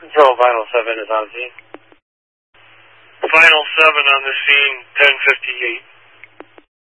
Control, Final 7 is on scene. Final 7 on the scene, 10:58.